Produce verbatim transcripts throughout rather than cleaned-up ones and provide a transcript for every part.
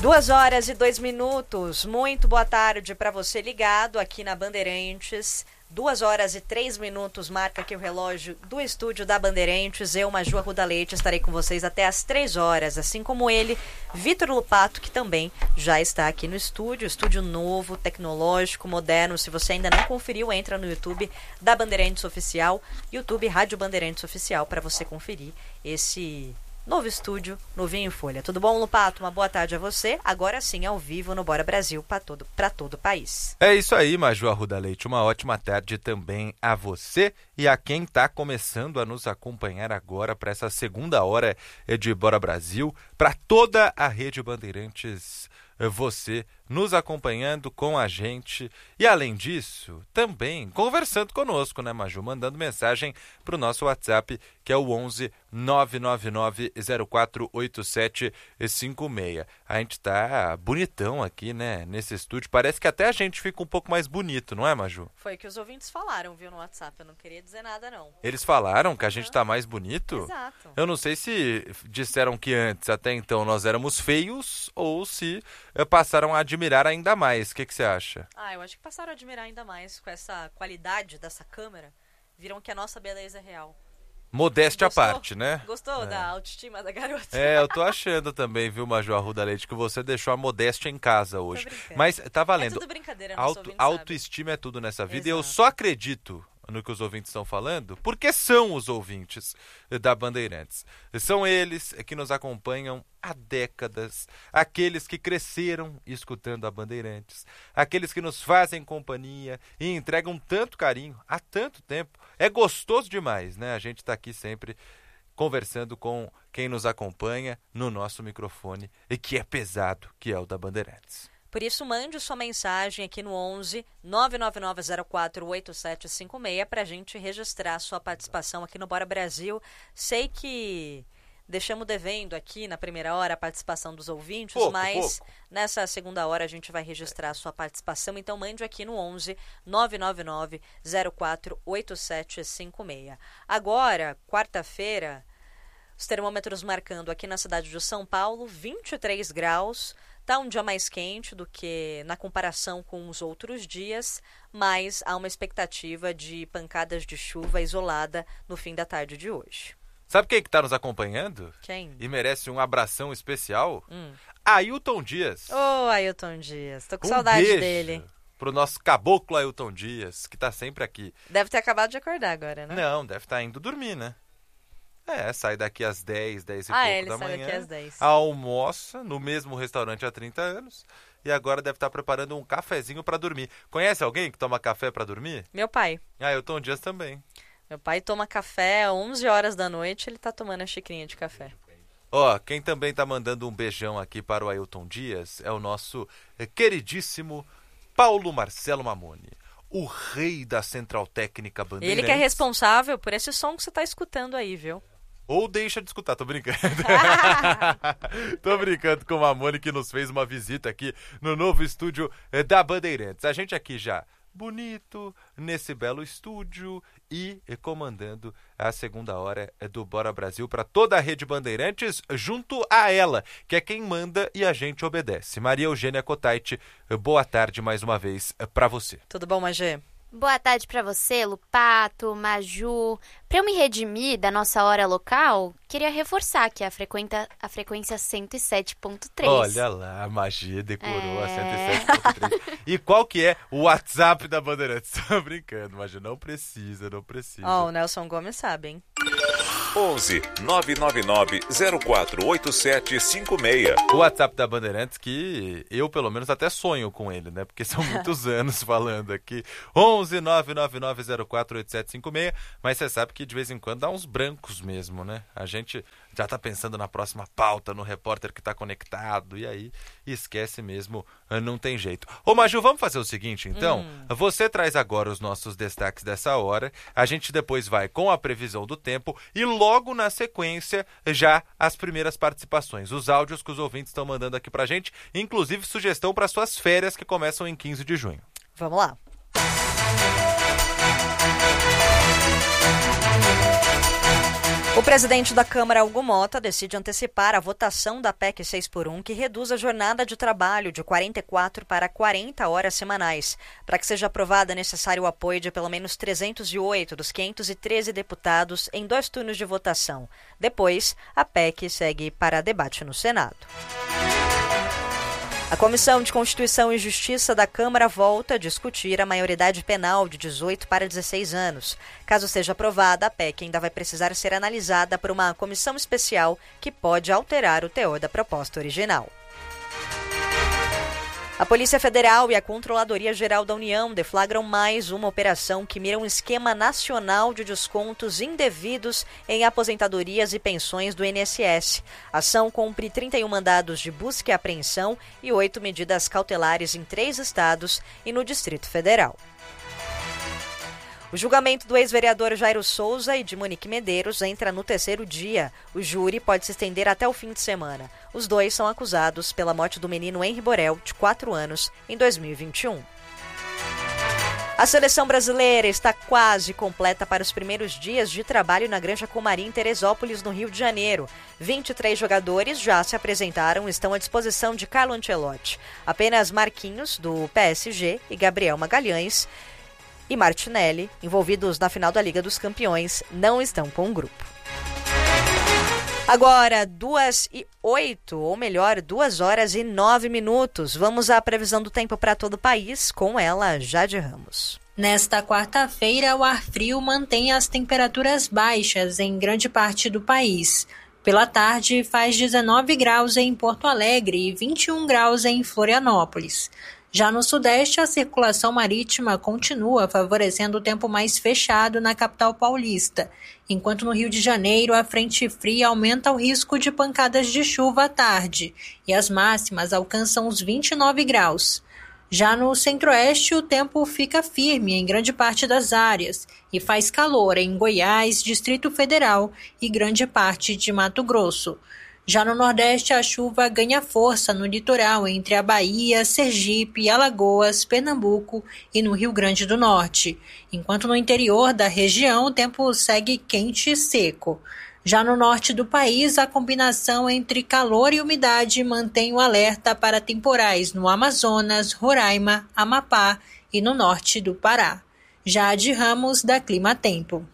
Duas horas e dois minutos. Muito boa tarde para você ligado aqui na Bandeirantes. Duas horas e três minutos, marca aqui o relógio do estúdio da Bandeirantes. Eu, Maju Arruda Leite, estarei com vocês até às três horas, assim como ele, Vitor Lupato, que também já está aqui no estúdio. Estúdio novo, tecnológico, moderno. Se você ainda não conferiu, entra no YouTube da Bandeirantes Oficial, YouTube Rádio Bandeirantes Oficial, para você conferir esse novo estúdio, novinho em folha. Tudo bom, Lupato? Uma boa tarde a você. Agora sim, ao vivo no Bora Brasil para todo, para todo o país. É isso aí, Maju Arruda Leite. Uma ótima tarde também a você e a quem está começando a nos acompanhar agora para essa segunda hora de Bora Brasil, para toda a rede Bandeirantes. Você nos acompanhando com a gente e, além disso, também conversando conosco, né, Maju? Mandando mensagem para o nosso WhatsApp, que é o onze nove nove nove zero quatro oito sete cinco seis. A gente tá bonitão aqui, né, nesse estúdio. Parece que até a gente fica um pouco mais bonito, não é, Maju? Foi o que os ouvintes falaram, viu, no WhatsApp. Eu não queria dizer nada, não. Eles falaram que a gente tá mais bonito? Exato. Eu não sei se disseram que antes, até então, nós éramos feios ou se passaram a admirar ainda mais. O que que você acha? Ah, eu acho que passaram a admirar ainda mais com essa qualidade dessa câmera. Viram que a nossa beleza é real. Modéstia à Gostou? parte, né? Gostou É. da autoestima da garota? É, eu tô achando também, viu, Maju Arruda Leite, que você deixou a modéstia em casa hoje. Mas tá valendo. É tudo brincadeira, nosso Auto, ouvinte sabe. autoestima é tudo nessa vida. Exato. E eu só acredito no que os ouvintes estão falando, porque são os ouvintes da Bandeirantes. São eles que nos acompanham há décadas, aqueles que cresceram escutando a Bandeirantes, aqueles que nos fazem companhia e entregam tanto carinho há tanto tempo. É gostoso demais, né? A gente está aqui sempre conversando com quem nos acompanha no nosso microfone e que é pesado, que é o da Bandeirantes. Por isso, mande sua mensagem aqui no onze nove nove nove zero quatro oito sete cinco seis para a gente registrar sua participação aqui no Bora Brasil. Sei que deixamos devendo aqui na primeira hora a participação dos ouvintes, pouco, mas pouco. Nessa segunda hora a gente vai registrar a sua participação. Então, mande aqui no onze nove nove nove zero quatro oito sete cinco seis. Agora, quarta-feira, os termômetros marcando aqui na cidade de São Paulo vinte e três graus. Está um dia mais quente do que na comparação com os outros dias, mas há uma expectativa de pancadas de chuva isolada no fim da tarde de hoje. Sabe quem que está nos acompanhando? Quem? E merece um abração especial? Hum. Ailton Dias. Ô, oh, Ailton Dias, tô com um saudade beijo dele. Pro nosso caboclo Ailton Dias, que tá sempre aqui. Deve ter acabado de acordar agora, né? Não, deve estar indo dormir, né? É, sai daqui às dez, dez e ah, pouco é, ele da sai manhã. daqui às dez. Almoça no mesmo restaurante há trinta anos e agora deve estar preparando um cafezinho para dormir. Conhece alguém que toma café para dormir? Meu pai. Ah, Ailton Dias também. Meu pai toma café às onze horas da noite, ele tá tomando a xicrinha de café. Ó, quem também tá mandando um beijão aqui para o Ailton Dias é o nosso queridíssimo Paulo Marcelo Mamoni, o rei da Central Técnica Bandeirantes. Ele que é responsável por esse som que você tá escutando aí, viu? Ou deixa de escutar, tô brincando. Tô brincando com o Mamoni, que nos fez uma visita aqui no novo estúdio da Bandeirantes. A gente aqui já bonito, nesse belo estúdio e comandando a segunda hora do Bora Brasil para toda a rede Bandeirantes, junto a ela, que é quem manda e a gente obedece. Maria Eugênia Cotaiti, boa tarde mais uma vez para você. Tudo bom, Magê? Boa tarde para você, Lupato, Maju. Para eu me redimir da nossa hora local, queria reforçar que a frequência, a frequência cento e sete ponto três. Olha lá, a magia decorou é... a cento e sete ponto três. E qual que é o WhatsApp da Bandeirantes? Tô brincando, Magia, não precisa, não precisa. Ó, oh, o Nelson Gomes sabe, hein? onze nove nove nove zero quatro oito sete cinco seis. O WhatsApp da Bandeirantes, que eu pelo menos até sonho com ele, né? Porque são muitos anos falando aqui. onze nove nove nove zero quatro oito sete cinco seis. Mas você sabe que de vez em quando dá uns brancos mesmo, né? A gente já tá pensando na próxima pauta, no repórter que tá conectado, e aí esquece mesmo, não tem jeito. Ô Maju, vamos fazer o seguinte então? Hum. Você traz agora os nossos destaques dessa hora, a gente depois vai com a previsão do tempo e logo na sequência já as primeiras participações, os áudios que os ouvintes estão mandando aqui pra gente, inclusive sugestão para suas férias que começam em quinze de junho. Vamos lá. O O presidente da Câmara, Hugo Mota, decide antecipar a votação da P E C seis por um, que reduz a jornada de trabalho de quarenta e quatro para quarenta horas semanais. Para que seja aprovada, é necessário o apoio de pelo menos trezentos e oito dos quinhentos e treze deputados em dois turnos de votação. Depois, a P E C segue para debate no Senado. A Comissão de Constituição e Justiça da Câmara volta a discutir a maioridade penal de dezoito para dezesseis anos. Caso seja aprovada, a P E C ainda vai precisar ser analisada por uma comissão especial que pode alterar o teor da proposta original. A Polícia Federal e a Controladoria Geral da União deflagram mais uma operação que mira um esquema nacional de descontos indevidos em aposentadorias e pensões do I N S S. A ação cumpre trinta e um mandados de busca e apreensão e oito medidas cautelares em três estados e no Distrito Federal. O julgamento do ex-vereador Jairo Souza e de Monique Medeiros entra no terceiro dia. O júri pode se estender até o fim de semana. Os dois são acusados pela morte do menino Henri Borel, de quatro anos, em dois mil e vinte e um. A seleção brasileira está quase completa para os primeiros dias de trabalho na Granja Comari, em Teresópolis, no Rio de Janeiro. vinte e três jogadores já se apresentaram e estão à disposição de Carlo Ancelotti. Apenas Marquinhos, do P S G, e Gabriel Magalhães e Martinelli, envolvidos na final da Liga dos Campeões, não estão com o grupo. Agora, duas e oito, ou melhor, duas horas e nove minutos. Vamos à previsão do tempo para todo o país, com ela, Jade Ramos. Nesta quarta-feira, o ar frio mantém as temperaturas baixas em grande parte do país. Pela tarde, faz dezenove graus em Porto Alegre e vinte e um graus em Florianópolis. Já no Sudeste, a circulação marítima continua favorecendo o tempo mais fechado na capital paulista, enquanto no Rio de Janeiro a frente fria aumenta o risco de pancadas de chuva à tarde e as máximas alcançam os vinte e nove graus. Já no Centro-Oeste, o tempo fica firme em grande parte das áreas e faz calor em Goiás, Distrito Federal e grande parte de Mato Grosso. Já no Nordeste, a chuva ganha força no litoral entre a Bahia, Sergipe, Alagoas, Pernambuco e no Rio Grande do Norte, enquanto no interior da região o tempo segue quente e seco. Já no norte do país, a combinação entre calor e umidade mantém o alerta para temporais no Amazonas, Roraima, Amapá e no norte do Pará. Jade Ramos, da Clima Tempo.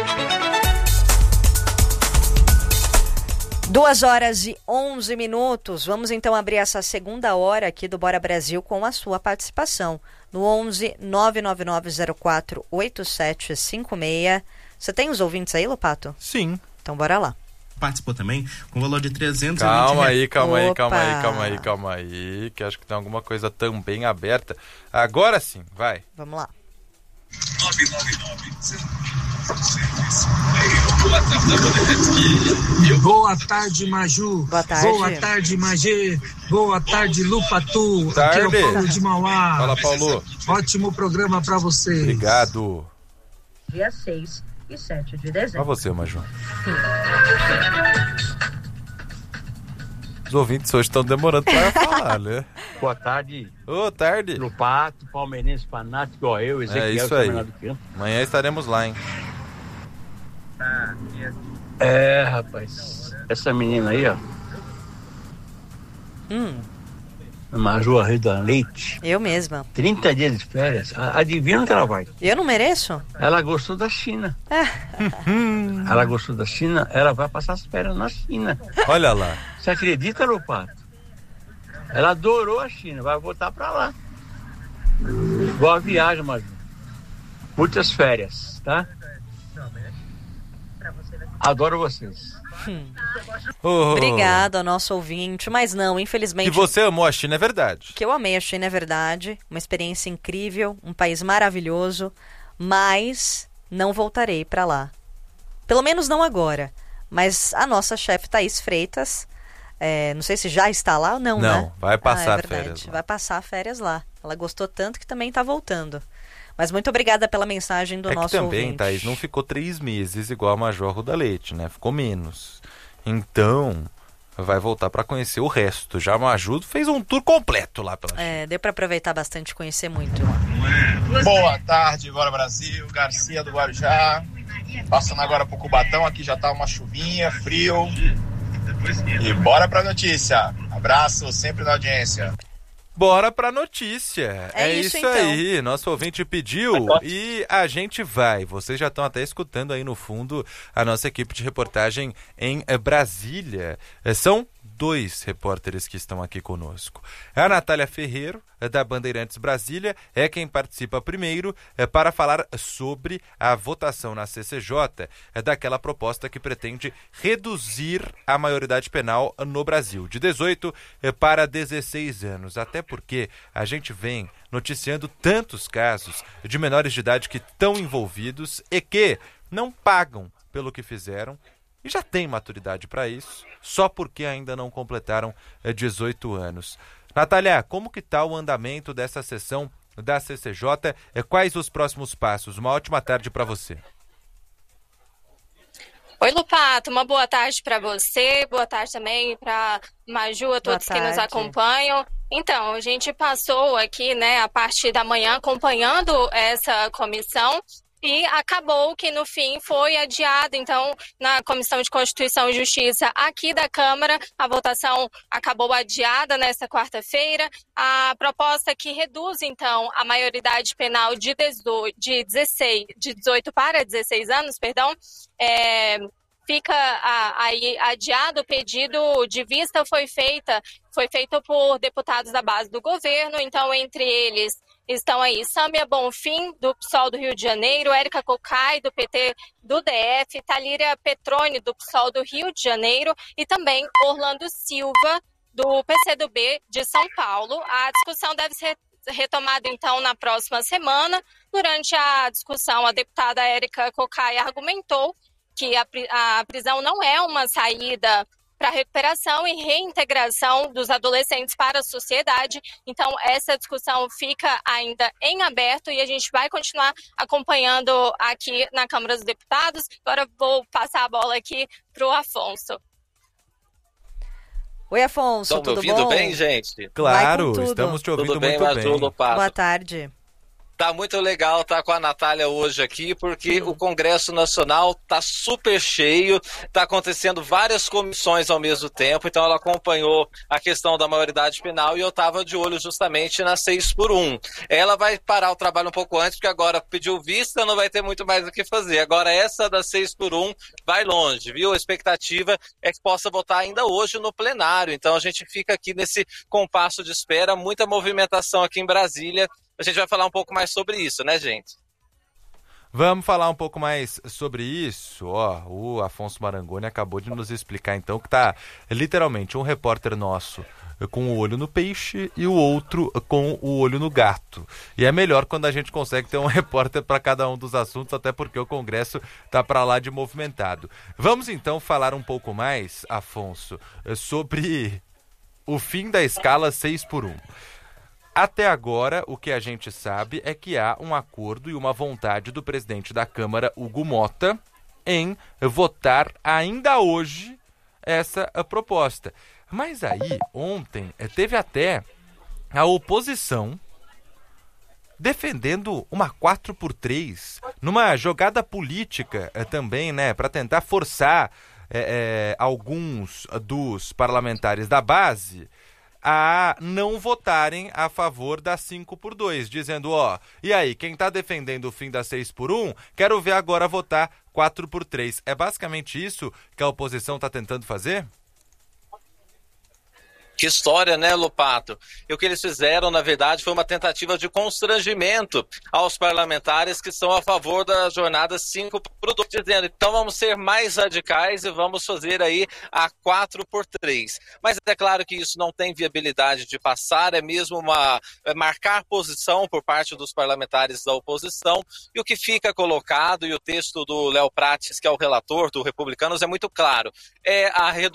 Duas horas e onze minutos. Vamos então abrir essa segunda hora aqui do Bora Brasil com a sua participação. No onze nove nove nove zero quatro oito sete cinco seis. Você tem os ouvintes aí, Lopato? Sim. Então bora lá. Participou também com valor de trezentos e vinte Calma reais. aí, calma aí, Opa. calma aí, calma aí, calma aí, que acho que tem alguma coisa também aberta. Agora sim, vai. Vamos lá. nove nove nove Boa tarde, Maju. Boa tarde. Boa tarde, Magê. Boa tarde, Lupatu. Tarde. Aqui é o Paulo de Mauá. Fala, Paulo. Ótimo programa pra vocês. Obrigado. Dia seis e sete de Pra dezembro. você, Maju. Os ouvintes hoje estão demorando pra falar, né? Boa tarde, Ô, tarde. Lupato, palmeirense fanático igual eu, Ezequiel. É isso aí. Fernando Campo. Amanhã estaremos lá, hein? É, rapaz, essa menina aí, ó, Hum, Maju Arruda Leite, eu mesma. trinta dias de férias, a- adivinha onde ela vai? Eu não mereço? Ela gostou da China. Ela gostou da China, ela vai passar as férias na China. Olha lá. Você acredita, Lupato? Ela adorou a China, vai voltar pra lá. Boa viagem, Maju. Muitas férias, tá? Adoro vocês. Oh, Obrigado ao nosso ouvinte, mas não, infelizmente... Que você amou a China, é verdade. Que eu amei a China, é verdade. Uma experiência incrível, um país maravilhoso, mas não voltarei para lá. Pelo menos não agora. Mas a nossa chefe Thaís Freitas, é, não sei se já está lá ou não, Não, né? vai passar ah, é verdade. férias lá. Vai passar férias lá. Ela gostou tanto que também está voltando. Mas muito obrigada pela mensagem do é nosso que também, ouvinte. Thaís, não ficou três meses igual a Major Arruda Leite, né? Ficou menos. Então, vai voltar para conhecer o resto. Já a Maju fez um tour completo lá pela China. É, deu para aproveitar bastante e conhecer muito. Boa tarde, Bora Brasil, Garcia do Guarujá. Passando agora pro Cubatão, aqui já tá uma chuvinha, frio. E bora pra notícia. Abraço, sempre na audiência. Bora pra notícia. É, é isso, isso então. aí. Nosso ouvinte pediu e a gente vai. Vocês já estão até escutando aí no fundo a nossa equipe de reportagem em eh, Brasília. Eh, São dois repórteres que estão aqui conosco. A Natália Ferreiro, eh, da Bandeirantes Brasília, é quem participa primeiro eh, para falar sobre a votação na C C J eh, daquela proposta que pretende reduzir a maioridade penal no Brasil, de dezoito eh, para dezesseis anos. Até porque a gente vem noticiando tantos casos de menores de idade que estão envolvidos e que não pagam pelo que fizeram e já têm maturidade para isso, só porque ainda não completaram dezoito anos. Natália, como que está o andamento dessa sessão da C C J? Quais os próximos passos? Uma ótima tarde para você. Oi, Lupato, uma boa tarde para você, boa tarde também para Maju, a todos que nos acompanham. Então, a gente passou aqui, né, a partir da manhã acompanhando essa comissão e acabou que no fim foi adiado. Então, na Comissão de Constituição e Justiça aqui da Câmara, a votação acabou adiada nesta quarta-feira. A proposta que reduz, então, a maioridade penal de, dezoito, de, dezesseis, de dezoito para dezesseis anos, perdão, é... fica aí adiado. O pedido de vista foi feita, foi feito por deputados da base do governo, então entre eles estão aí Sâmia Bonfim, do P SOL do Rio de Janeiro, Érica Cocai, do P T do D F, Thalíria Petroni, do P SOL do Rio de Janeiro e também Orlando Silva, do P C do B de São Paulo. A discussão deve ser retomada, então, na próxima semana. Durante a discussão, a deputada Érica Cocai argumentou que a, a prisão não é uma saída para a recuperação e reintegração dos adolescentes para a sociedade. Então, essa discussão fica ainda em aberto e a gente vai continuar acompanhando aqui na Câmara dos Deputados. Agora vou passar a bola aqui para o Afonso. Oi, Afonso, Estão tudo me ouvindo bom? bem, gente? Claro, estamos te ouvindo tudo bem, muito bem. Lupato? Boa tarde. Tá muito legal estar com a Natália hoje aqui, porque uhum. o Congresso Nacional tá super cheio, tá acontecendo várias comissões ao mesmo tempo, então ela acompanhou a questão da maioridade penal e eu tava de olho justamente na seis por um. Ela vai parar o trabalho um pouco antes, porque agora pediu vista, não vai ter muito mais o que fazer. Agora essa da seis por um vai longe, viu? A expectativa é que possa votar ainda hoje no plenário, então a gente fica aqui nesse compasso de espera, muita movimentação aqui em Brasília. A gente vai falar um pouco mais sobre isso, né, gente? Vamos falar um pouco mais sobre isso. Ó, o Afonso Marangoni acabou de nos explicar, então, que tá literalmente um repórter nosso com o olho no peixe e o outro com o olho no gato. E é melhor quando a gente consegue ter um repórter para cada um dos assuntos, até porque o Congresso tá para lá de movimentado. Vamos, então, falar um pouco mais, Afonso, sobre o fim da escala seis por um. Até agora, o que a gente sabe é que há um acordo e uma vontade do presidente da Câmara, Hugo Mota, em votar ainda hoje essa proposta. Mas aí, ontem, teve até a oposição defendendo uma quatro por três, numa jogada política também, né, para tentar forçar é, é, alguns dos parlamentares da base a não votarem a favor da cinco por dois, dizendo, ó, e aí, quem tá defendendo o fim da seis por um, quero ver agora votar quatro por três. É basicamente isso que a oposição tá tentando fazer? Que história, né, Lupato? E o que eles fizeram, na verdade, foi uma tentativa de constrangimento aos parlamentares que são a favor da jornada cinco por dois, dizendo, então vamos ser mais radicais e vamos fazer aí a quatro por três. Mas é claro que isso não tem viabilidade de passar, é mesmo uma é marcar posição por parte dos parlamentares da oposição, e o que fica colocado, e o texto do Léo Prates, que é o relator do Republicanos, é muito claro, é a redução